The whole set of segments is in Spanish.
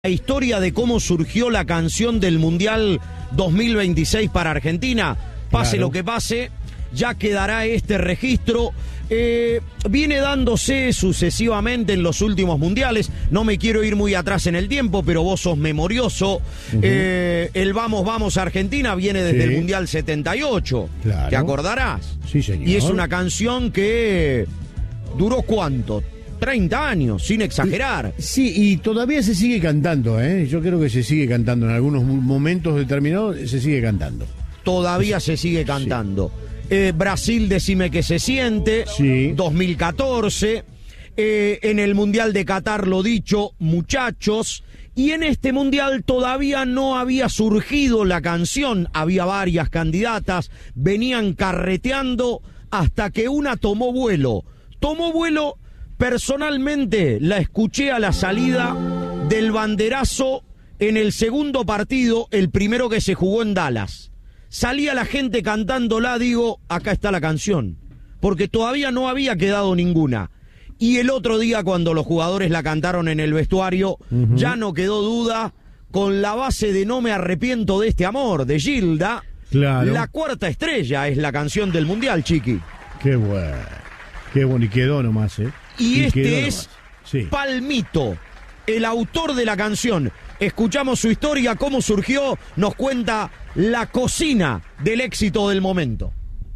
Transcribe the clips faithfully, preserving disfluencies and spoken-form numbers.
historia de cómo surgió la canción del Mundial dos mil veintiséis para Argentina. Pase claro. lo que pase, ya quedará este registro. Eh, viene dándose sucesivamente en los últimos mundiales. No me quiero ir muy atrás en el tiempo, pero vos sos memorioso. Uh-huh. eh, el Vamos, Vamos Argentina viene desde sí. el Mundial setenta y ocho. Claro. ¿Te acordarás? Sí, señor. Y es una canción que duró ¿cuánto? treinta años, sin exagerar. Sí, y todavía se sigue cantando, ¿eh? Yo creo que se sigue cantando. En algunos momentos determinados se sigue cantando. Todavía se sigue cantando. Sí. Eh, Brasil, decime que se siente, sí. dos mil catorce, eh, en el Mundial de Qatar, lo dicho, muchachos, y en este Mundial todavía no había surgido la canción, había varias candidatas, venían carreteando hasta que una tomó vuelo, tomó vuelo, personalmente la escuché a la salida del banderazo en el segundo partido, el primero que se jugó en Dallas. Salía la gente cantándola, digo, acá está la canción, porque todavía no había quedado ninguna. Y el otro día cuando los jugadores la cantaron en el vestuario, uh-huh. ya no quedó duda, con la base de No me arrepiento de este amor, de Gilda, claro. la cuarta estrella es la canción del Mundial, Chiqui. Qué bueno, qué bueno, y quedó nomás, ¿eh? Y, y este es sí. Palmito, el autor de la canción. Escuchamos su historia, cómo surgió, nos cuenta la cocina del éxito del momento.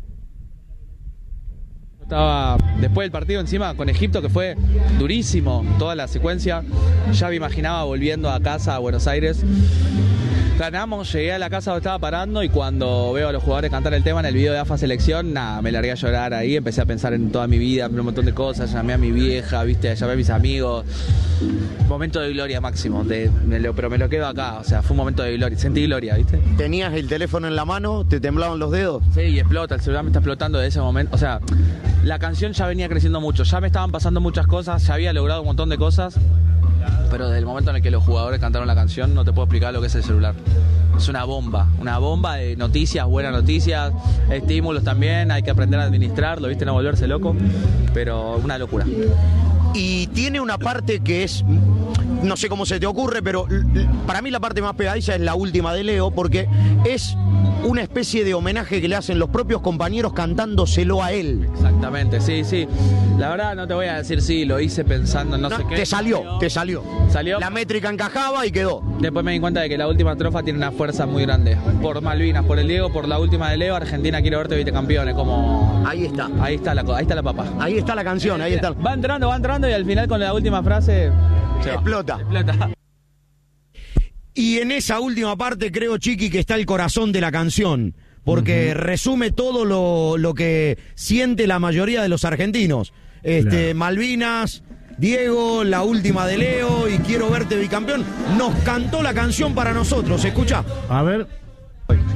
Estaba después del partido encima con Egipto, que fue durísimo toda la secuencia. Ya me imaginaba volviendo a casa a Buenos Aires. Ganamos, llegué a la casa donde estaba parando y cuando veo a los jugadores cantar el tema en el video de A F A Selección, nada, me largué a llorar ahí, empecé a pensar en toda mi vida, en un montón de cosas, llamé a mi vieja, viste, llamé a mis amigos. Momento de gloria máximo, de, me lo, pero me lo quedo acá, o sea, fue un momento de gloria, sentí gloria, viste. ¿Tenías el teléfono en la mano? ¿Te temblaban los dedos? Sí, y explota, el celular me está explotando de ese momento, o sea, la canción ya venía creciendo mucho, ya me estaban pasando muchas cosas, ya había logrado un montón de cosas. Pero desde el momento en el que los jugadores cantaron la canción, no te puedo explicar lo que es el celular. Es una bomba, una bomba de noticias, buenas noticias, estímulos también, hay que aprender a administrarlo, ¿viste? No volverse loco, pero una locura. Y tiene una parte que es, no sé cómo se te ocurre, pero para mí la parte más pegadiza es la última de Leo, porque es una especie de homenaje que le hacen los propios compañeros cantándoselo a él. Exactamente, sí, sí. La verdad no te voy a decir sí, lo hice pensando en no, no sé qué. Te salió, te salió. Salió. La métrica encajaba y quedó. Después me di cuenta de que la última estrofa tiene una fuerza muy grande. Por Malvinas, por el Diego, por la última de Leo, Argentina quiere verte vicecampeones, como... Ahí está. Ahí está la, ahí está la papa. Ahí está la canción, ahí está. Va entrando, va entrando y al final con la última frase... Explota. Explota. Y en esa última parte creo, Chiqui, que está el corazón de la canción, porque uh-huh. resume todo lo, lo que siente la mayoría de los argentinos. Este, claro. Malvinas, Diego, la última de Leo y quiero verte bicampeón. Nos cantó la canción para nosotros, ¿escucha? A ver...